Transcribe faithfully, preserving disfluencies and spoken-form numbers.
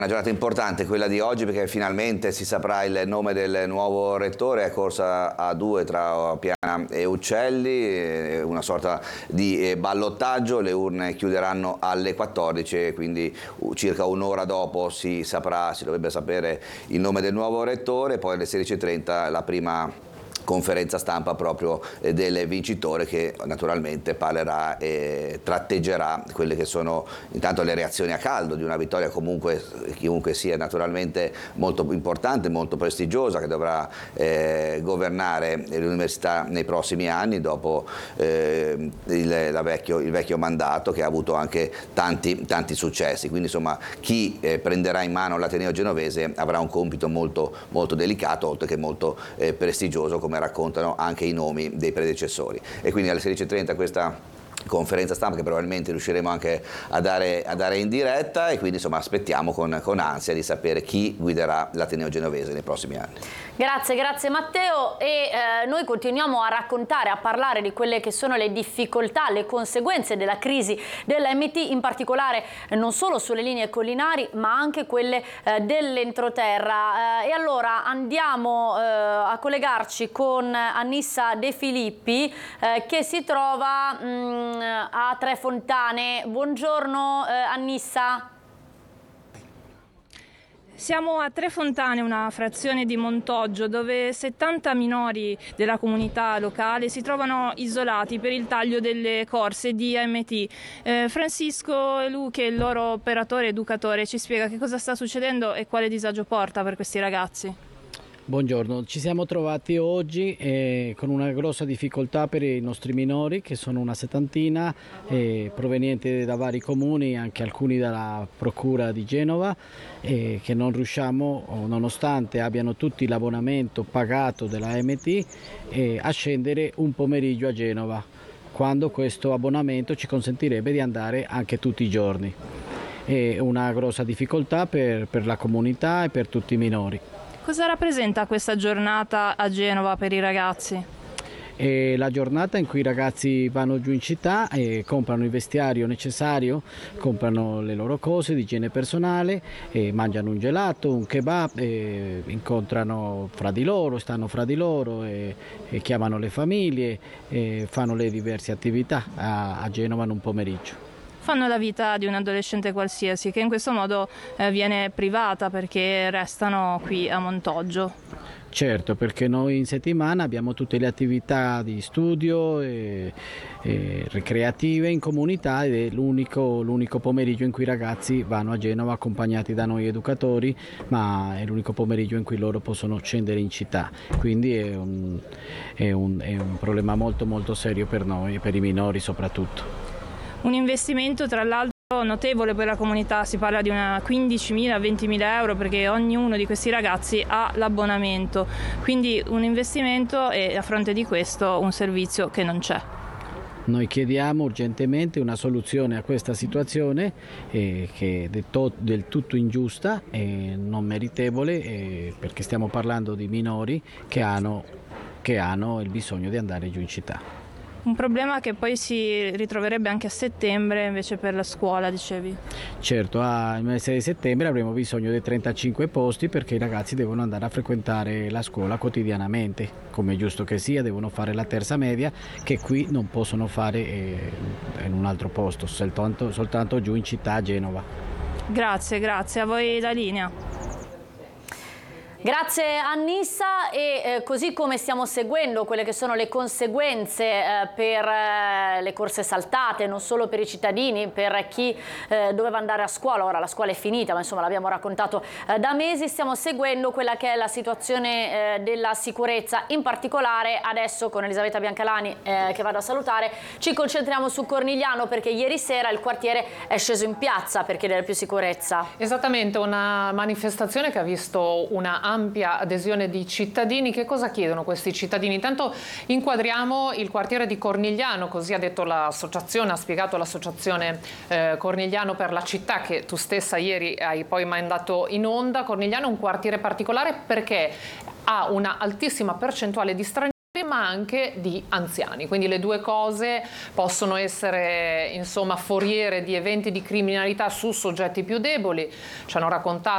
Una giornata importante quella di oggi perché finalmente si saprà il nome del nuovo rettore, è corsa a due tra Piana e Uccelli, una sorta di ballottaggio, le urne chiuderanno alle quattordici, quindi circa un'ora dopo si saprà, si dovrebbe sapere il nome del nuovo rettore, poi alle sedici e trenta la prima conferenza stampa proprio eh, del vincitore che naturalmente parlerà e tratteggerà quelle che sono intanto le reazioni a caldo di una vittoria comunque chiunque sia naturalmente molto importante, molto prestigiosa, che dovrà eh, governare l'università nei prossimi anni dopo eh, il, la vecchio, il vecchio mandato che ha avuto anche tanti, tanti successi, quindi insomma chi eh, prenderà in mano l'Ateneo genovese avrà un compito molto, molto delicato oltre che molto eh, prestigioso, come raccontano anche i nomi dei predecessori. E quindi alle sedici e trenta questa conferenza stampa che probabilmente riusciremo anche a dare, a dare in diretta, e quindi insomma aspettiamo con, con ansia di sapere chi guiderà l'Ateneo genovese nei prossimi anni. Grazie, grazie Matteo, e eh, noi continuiamo a raccontare, a parlare di quelle che sono le difficoltà, le conseguenze della crisi dell'M T, in particolare eh, non solo sulle linee collinari ma anche quelle eh, dell'entroterra. Eh, e allora andiamo eh, a collegarci con Annissa De Filippi eh, che si trova mh, a Trefontane. Buongiorno eh, Annissa. Siamo a Trefontane, una frazione di Montoggio, dove settanta minori della comunità locale si trovano isolati per il taglio delle corse di A M T. Eh, Francisco Lu, che è il loro operatore educatore, ci spiega che cosa sta succedendo e quale disagio porta per questi ragazzi. Buongiorno, ci siamo trovati oggi eh, con una grossa difficoltà per i nostri minori, che sono una settantina, eh, provenienti da vari comuni, anche alcuni dalla Procura di Genova, eh, che non riusciamo, nonostante abbiano tutti l'abbonamento pagato della A M T, eh, a scendere un pomeriggio a Genova, quando questo abbonamento ci consentirebbe di andare anche tutti i giorni. È una grossa difficoltà per, per la comunità e per tutti i minori. Cosa rappresenta questa giornata a Genova per i ragazzi? È la giornata in cui i ragazzi vanno giù in città e comprano il vestiario necessario, comprano le loro cose di igiene personale, e mangiano un gelato, un kebab, e incontrano fra di loro, stanno fra di loro e, e chiamano le famiglie e fanno le diverse attività a, a Genova in un pomeriggio. Fanno la vita di un adolescente qualsiasi, che in questo modo eh, viene privata perché restano qui a Montoggio. Certo, perché noi in settimana abbiamo tutte le attività di studio e, e ricreative in comunità, ed è l'unico, l'unico pomeriggio in cui i ragazzi vanno a Genova accompagnati da noi educatori, ma è l'unico pomeriggio in cui loro possono scendere in città. Quindi è un, è un, è un problema molto molto serio per noi e per i minori soprattutto. Un investimento tra l'altro notevole per la comunità, si parla di una quindicimila ventimila euro perché ognuno di questi ragazzi ha l'abbonamento, quindi un investimento e a fronte di questo un servizio che non c'è. Noi chiediamo urgentemente una soluzione a questa situazione eh, che è del, to- del tutto ingiusta e non meritevole, eh, perché stiamo parlando di minori che hanno, che hanno il bisogno di andare giù in città. Un problema che poi si ritroverebbe anche a settembre invece per la scuola, dicevi? Certo, al mese di settembre avremo bisogno di trentacinque posti perché i ragazzi devono andare a frequentare la scuola quotidianamente, come è giusto che sia, devono fare la terza media che qui non possono fare eh, in un altro posto, soltanto, soltanto giù in città a Genova. Grazie, grazie, a voi la linea. Grazie Annissa, e eh, così come stiamo seguendo quelle che sono le conseguenze eh, per eh, le corse saltate, non solo per i cittadini, per chi eh, doveva andare a scuola, ora la scuola è finita ma insomma l'abbiamo raccontato eh, da mesi, stiamo seguendo quella che è la situazione eh, della sicurezza, in particolare adesso con Elisabetta Biancalani eh, che vado a salutare, ci concentriamo su Cornigliano perché ieri sera il quartiere è sceso in piazza per chiedere più sicurezza. Esattamente, una manifestazione che ha visto una ampia adesione di cittadini. Che cosa chiedono questi cittadini? Intanto inquadriamo il quartiere di Cornigliano, così ha detto l'associazione, ha spiegato l'associazione eh, Cornigliano per la città, che tu stessa ieri hai poi mandato in onda. Cornigliano è un quartiere particolare perché ha una altissima percentuale di stranieri ma anche di anziani, quindi le due cose possono essere insomma foriere di eventi di criminalità su soggetti più deboli. Ci hanno raccontato